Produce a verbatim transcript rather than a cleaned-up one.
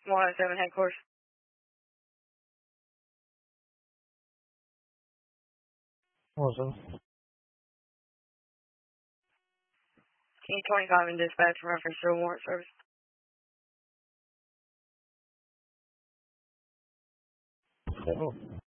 one oh seven headquarters. Awesome. King twenty-five in dispatch in reference to a warrant service. Oh.